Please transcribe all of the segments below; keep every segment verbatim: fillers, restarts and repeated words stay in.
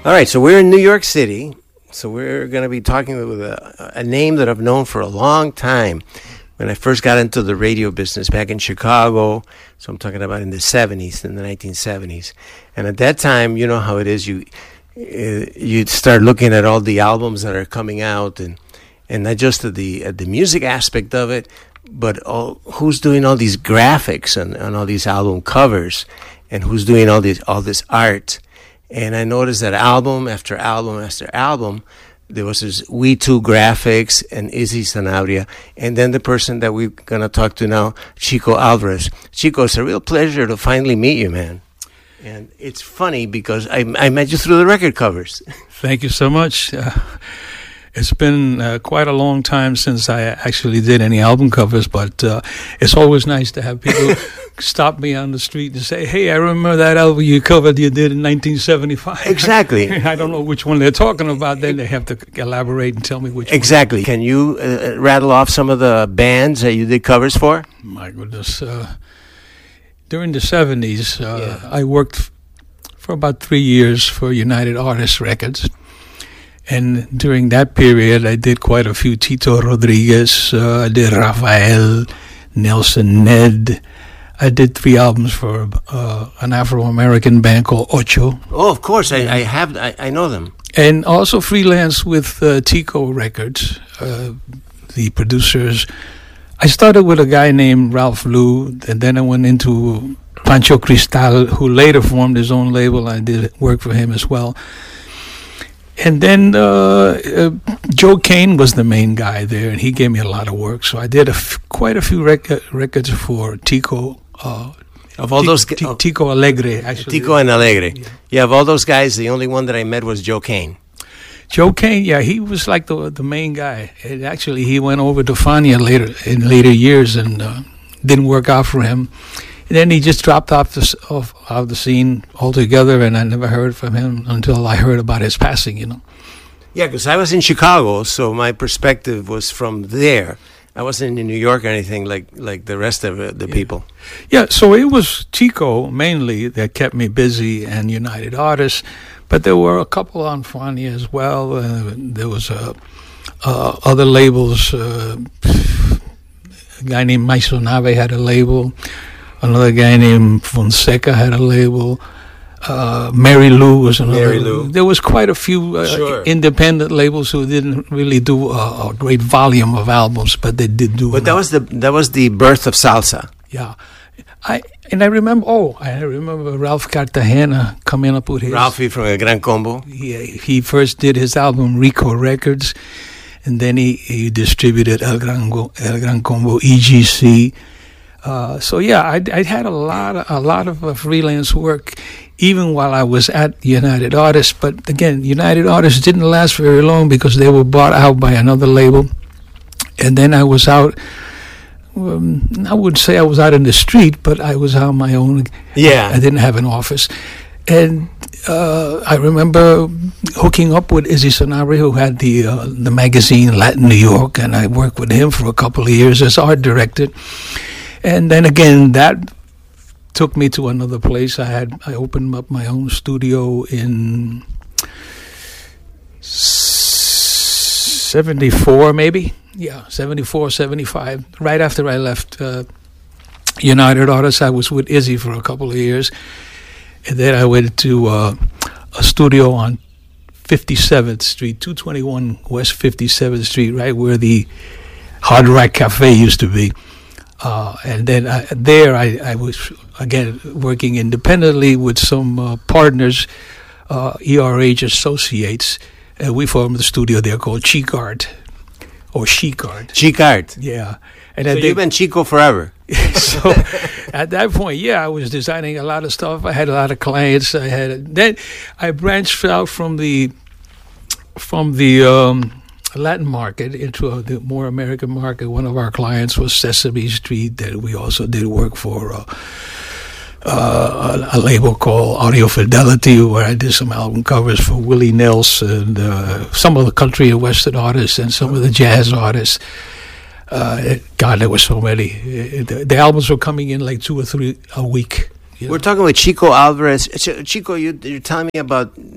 All right, so we're in New York City. So we're going to be talking with a, a name that I've known for a long time. When I first got into the radio business back in Chicago, so I'm talking about in the seventies, in the nineteen seventies. And at that time, you know how it is, you uh, you'd start looking at all the albums that are coming out, and and not just at the at the music aspect of it, but all, who's doing all these graphics and, and all these album covers, and who's doing all these all this art. And I noticed that album after album after album, there was this We Two Graphics and Izzy Sanabria, and then the person that we're going to talk to now, Chico Alvarez. Chico, it's a real pleasure to finally meet you, man. And it's funny because I, I met you through the record covers. Thank you so much. Uh, it's been uh, quite a long time since I actually did any album covers, but uh, it's always nice to have people stop me on the street and say, hey, I remember that album you covered you did in nineteen seventy-five. Exactly. I don't know which one they're talking about. Then they have to elaborate and tell me which exactly. one. Can you uh, rattle off some of the bands that you did covers for? My goodness. Uh, during the seventies, uh, yeah. I worked for about three years for United Artists Records. And during that period, I did quite a few Tito Rodriguez, uh, I did Rafael, Nelson Ned. I did three albums for uh, an Afro-American band called Ocho. Oh, of course, I, I have, I, I know them. And also freelance with uh, Tico Records, uh, the producers. I started with a guy named Ralph Lou, and then I went into Pancho Cristal, who later formed his own label. I did work for him as well. And then uh, uh, Joe Kane was the main guy there, and he gave me a lot of work. So I did a f- quite a few rec- records for Tico. Uh, of all T- those, T- Tico Alegre, actually. Tico and Alegre. Yeah. yeah, of all those guys, the only one that I met was Joe Kane. Joe Kane, yeah, he was like the the main guy. And actually, he went over to Fania later in later years, and uh, didn't work out for him. And then he just dropped off the off, off the scene altogether, and I never heard from him until I heard about his passing, you know. Yeah, because I was in Chicago, so my perspective was from there. I wasn't in New York or anything like, like the rest of uh, the yeah. people. Yeah, so it was Tico mainly that kept me busy, and United Artists, but there were a couple on Fania as well. Uh, there was uh, uh, other labels. Uh, a guy named Maisonave had a label. Another guy named Fonseca had a label. Uh, Mary Lou was another. Mary Lou. There was quite a few uh, sure. independent labels who didn't really do a, a great volume of albums, but they did do. But that was the that was the birth of salsa. Yeah, I and I remember. Oh, I remember Ralph Cartagena coming up with his. Ralphie from El Gran Combo. He he first did his album Rico Records, and then he, he distributed El Gran El Gran Combo E G C. Uh, so yeah, I, I had a lot of, a lot of uh, freelance work, even while I was at United Artists. But again, United Artists didn't last very long because they were bought out by another label, and then I was out. Um, I wouldn't say I was out in the street, but I was on my own. Yeah, I didn't have an office, and uh, I remember hooking up with Izzy Sanabria, who had the uh, the magazine Latin New York, and I worked with him for a couple of years as art director. And then again, that took me to another place. I had I opened up my own studio in seventy-four, maybe. Yeah, seventy-four, seventy-five. Right after I left uh, United Artists, I was with Izzy for a couple of years. And then I went to uh, a studio on fifty-seventh Street, two twenty-one West fifty-seventh Street, right where the Hard Rock Cafe used to be. Uh, and then I, there I, I was, again, working independently with some uh, partners, uh, E R H Associates, and we formed a studio there called Chic Art, or Chic Art. Chic Art. Yeah. And so then they, you've been Chico forever. So at that point, yeah, I was designing a lot of stuff. I had a lot of clients. I had then I branched out from the from the um, Latin market into a, the more American market. One of our clients was Sesame Street, that we also did work for uh, uh, a, a label called Audio Fidelity, where I did some album covers for Willie Nelson, uh, some of the country and western artists, and some of the jazz artists. Uh, God, there were so many. The, the albums were coming in like two or three a week. You know? We're talking with Chico Alvarez. Chico, you, you're telling me about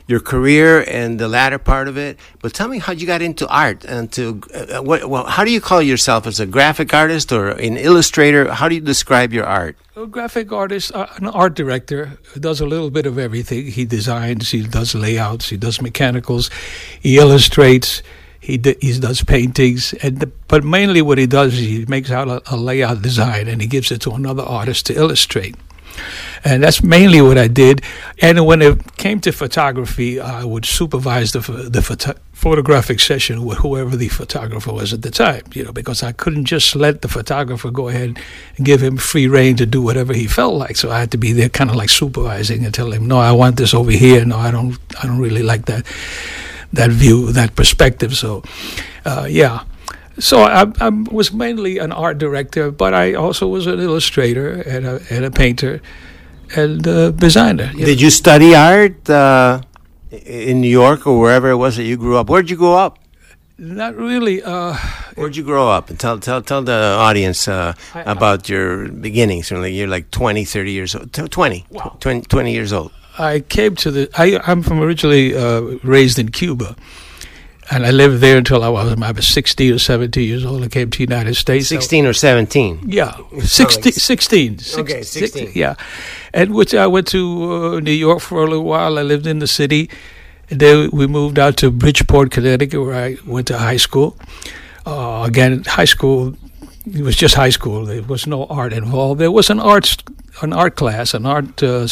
your career and the latter part of it. But tell me how you got into art and to uh, what? Well, how do you call yourself, as a graphic artist or an illustrator? How do you describe your art? A graphic artist, uh, an art director, does a little bit of everything. He designs, he does layouts, he does mechanicals, he illustrates, he d- he does paintings, and the, but mainly what he does is he makes out a, a layout design and he gives it to another artist to illustrate. And that's mainly what I did. And when it came to photography, I would supervise the the photo- photographic session with whoever the photographer was at the time, you know, because I couldn't just let the photographer go ahead and give him free rein to do whatever he felt like. So I had to be there kind of like supervising and telling him, no, I want this over here. No, I don't I don't really like that that view, that perspective. So, uh, yeah. So I, I was mainly an art director, but I also was an illustrator and a, and a painter and a designer. You Did know. you study art uh, in New York or wherever it was that you grew up? Where'd you grow up? Not really. Uh, Where'd you grow up? And tell tell tell the audience uh, I, about I, your beginnings. You're like twenty, thirty years old. twenty, wow. twenty, twenty years old. I came to the. I, I'm from originally uh, raised in Cuba. And I lived there until I was, I was sixteen or seventeen years old. I came to the United States. sixteen or seventeen? Yeah, sixteen. sixteen. Okay, sixteen. Yeah. And which I went to uh, New York for a little while. I lived in the city. And then we moved out to Bridgeport, Connecticut, where I went to high school. Uh, again, high school, it was just high school. There was no art involved. There was an art, an art class, an art uh,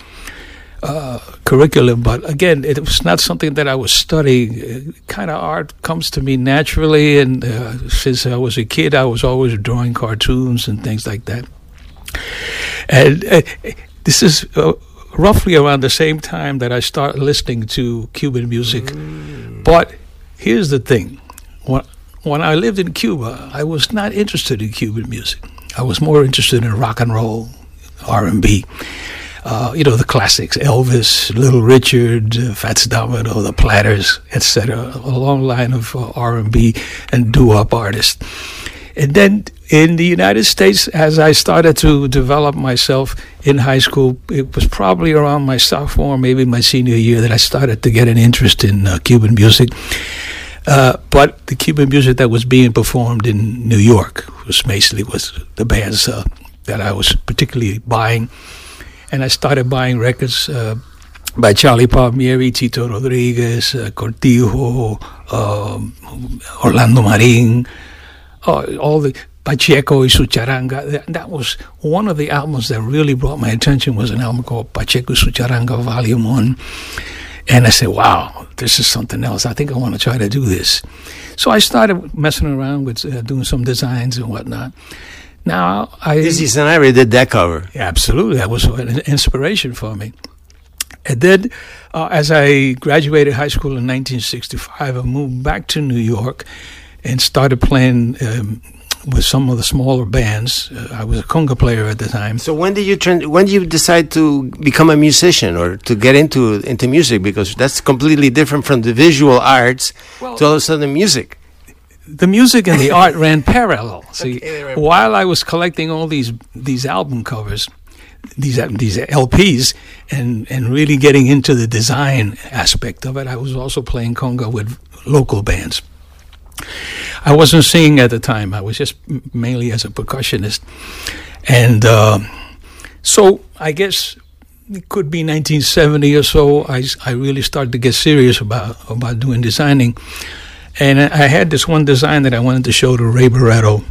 Uh, curriculum, but again, it was not something that I was studying. Uh, kind of art comes to me naturally, and uh, since I was a kid, I was always drawing cartoons and things like that. And uh, this is uh, roughly around the same time that I started listening to Cuban music. Mm. But here's the thing: when when I lived in Cuba, I was not interested in Cuban music. I was more interested in rock and roll, R and B. Uh, you know, the classics, Elvis, Little Richard, uh, Fats Domino, the Platters, et cetera. A long line of uh, R and B and doo-wop artists. And then in the United States, as I started to develop myself in high school, it was probably around my sophomore, maybe my senior year, that I started to get an interest in uh, Cuban music. Uh, but the Cuban music that was being performed in New York was basically was the bands uh, that I was particularly buying. And I started buying records uh, by Charlie Palmieri, Tito Rodriguez, uh, Cortijo, um, Orlando Marin, uh, all the Pacheco y su Charanga. That, that was one of the albums that really brought my attention. Was an album called Pacheco y su Charanga Volume One, and I said, "Wow, this is something else. I think I want to try to do this." So I started messing around with uh, doing some designs and whatnot. Now, I... Dizzy Sanabria did that cover. Yeah, absolutely. That was an inspiration for me. And then, uh, as I graduated high school in nineteen sixty-five, I moved back to New York and started playing um, with some of the smaller bands. Uh, I was a conga player at the time. So when did you turn, when did you decide to become a musician or to get into into music? Because that's completely different from the visual arts well, to all of a sudden music. The music and the art ran parallel. See, okay, ran while I was collecting all these these album covers, these these L Ps, and and really getting into the design aspect of it, I was also playing conga with local bands. I wasn't singing at the time. I was just mainly as a percussionist, and uh, so I guess it could be nineteen seventy or so. I I really started to get serious about about doing designing. And I had this one design that I wanted to show to Ray Barretto.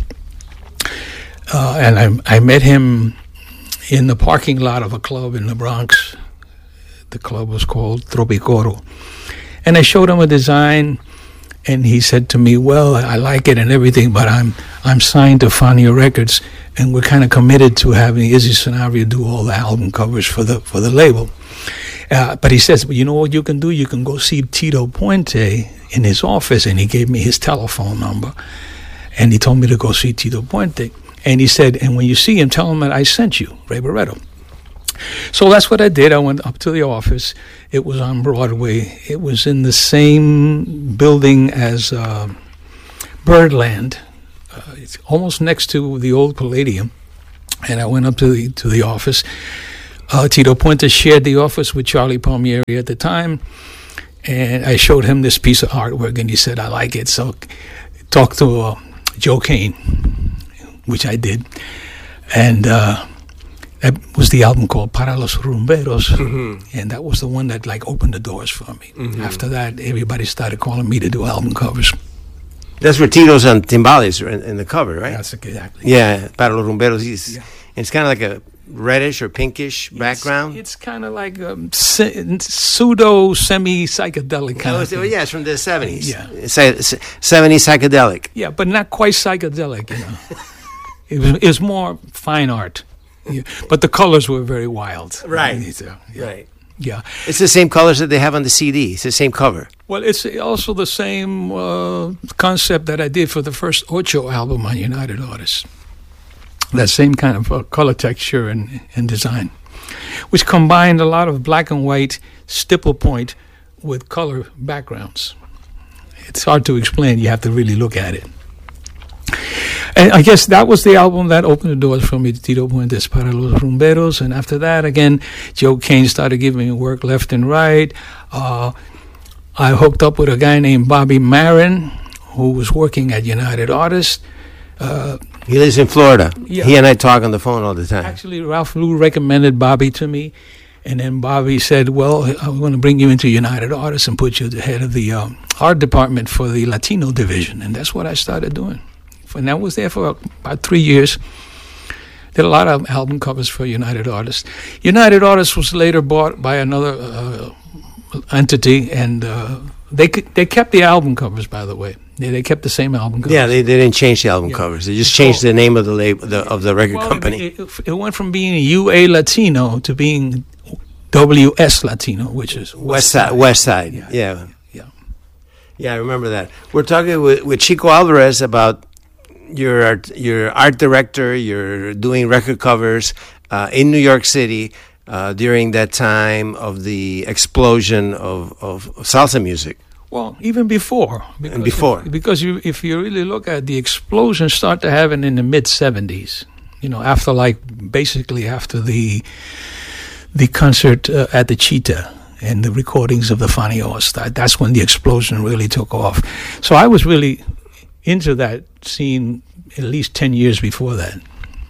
Uh, and I, I met him in the parking lot of a club in the Bronx. The club was called Tropicoro. And I showed him a design, and he said to me, well, I like it and everything, but I'm I'm signed to Fania Records, and we're kind of committed to having Izzy Sanabria do all the album covers for the for the label. Uh, but he says, well, you know what you can do? You can go see Tito Puente in his office, and he gave me his telephone number. And he told me to go see Tito Puente. And he said, and when you see him, tell him that I sent you, Ray Barretto. So that's what I did. I went up to the office. It was on Broadway. It was in the same building as uh, Birdland. Uh, it's almost next to the old Palladium. And I went up to the to the office. Uh, Tito Puente shared the office with Charlie Palmieri at the time, and I showed him this piece of artwork, and he said, I like it. So talk to uh, Joe Kane, which I did. And uh, that was the album called Para los Rumberos, mm-hmm. and that was the one that like opened the doors for me. Mm-hmm. After that, everybody started calling me to do album covers. That's where Tito's on timbales in, in the cover, right? That's exactly. Yeah, Para los Rumberos. He's, yeah. It's kind of like a reddish or pinkish background. It's, it's kind of like a pseudo semi-psychedelic kind oh, of thing. Yeah, it's from the seventies. Yeah. seventies psychedelic. Yeah, but not quite psychedelic, you know. it, was, it was more fine art. Yeah. But the colors were very wild. Right. So, yeah. Right. Yeah. It's the same colors that they have on the C D. It's the same cover. Well, it's also the same uh, concept that I did for the first Ocho album on United Artists. That same kind of uh, color texture and, and design, which combined a lot of black and white stipple point with color backgrounds. It's hard to explain. You have to really look at it. And I guess that was the album that opened the doors for me to Tito Puente's Para los Rumberos. And after that, again, Joe Kane started giving me work left and right. Uh, I hooked up with a guy named Bobby Marin, who was working at United Artists. Uh, he lives in Florida. Yeah. He and I talk on the phone all the time. Actually, Ralph Lou recommended Bobby to me. And then Bobby said, well, I'm going to bring you into United Artists and put you at the head of the um, art department for the Latino division. And that's what I started doing. And I was there for about three years. Did a lot of album covers for United Artists. United Artists was later bought by another uh, entity, and uh, they they kept the album covers, by the way. They, they kept the same album covers. Yeah, they, they didn't change the album yeah. covers. They just changed oh. the name of the label the, of the record well, company. It, it, it went from being U A Latino to being W S Latino, which is West, West Side. Side. West Side. Yeah. yeah, yeah, yeah. I remember that. We're talking with, with Chico Alvarez about your art, your art director. You're doing record covers uh, in New York City uh, during that time of the explosion of, of salsa music. Well, even before. Because and before. If, because you, if you really look at the explosion start to happen in the mid seventies, you know, after like basically after the the concert uh, at the Cheetah and the recordings of the Funny Horse, that, that's when the explosion really took off. So I was really into that scene at least ten years before that.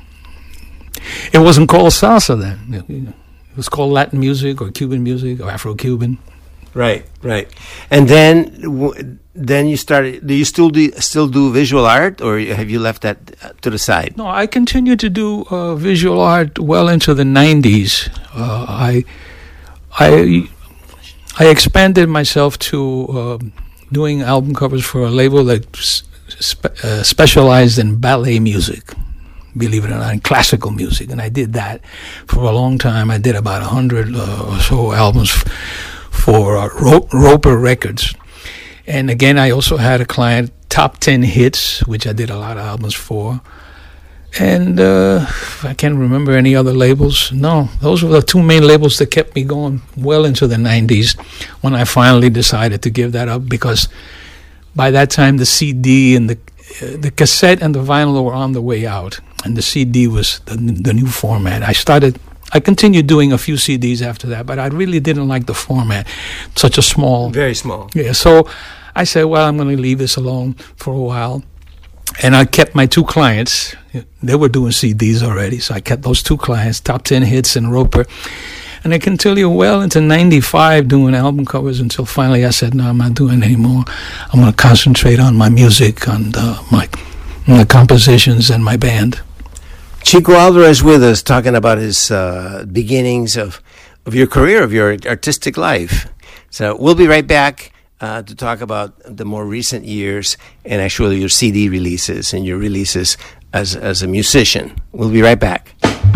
It wasn't called salsa then. It was called Latin music or Cuban music or Afro-Cuban. Right, right. And then w- then you started, do you still do, still do visual art, or have you left that to the side? No, I continued to do uh, visual art well into the nineties. Uh, I, I, I expanded myself to uh, doing album covers for a label that spe- uh, specialized in ballet music, believe it or not, in classical music. And I did that for a long time. I did about a hundred uh, or so albums f- for uh, Ro- Roper Records. And again, I also had a client, Top ten Hits, which I did a lot of albums for. And uh, I can't remember any other labels. No, those were the two main labels that kept me going well into the nineties when I finally decided to give that up, because by that time the C D and the uh, the cassette and the vinyl were on the way out, and the C D was the, the new format. I started, I continued doing a few C Ds after that, but I really didn't like the format, such a small. Very small. Yeah, so I said, well, I'm going to leave this alone for a while. And I kept my two clients. They were doing C Ds already, so I kept those two clients, Top ten Hits and Roper. And I can tell you well into ninety-five doing album covers until finally I said, no, I'm not doing it anymore. I'm going to concentrate on my music, on uh, my, my compositions and my band. Chico Alvarez with us, talking about his uh, beginnings of, of your career, of your artistic life. So we'll be right back uh, to talk about the more recent years and actually your C D releases and your releases as, as a musician. We'll be right back.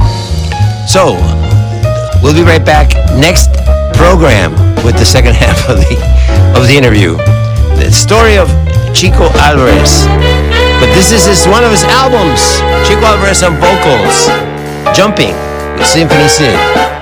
So we'll be right back next program with the second half of the of the interview. The story of Chico Alvarez. But this is his, one of his albums, Chico Alvarez on vocals, Jumping with Symphony Sid.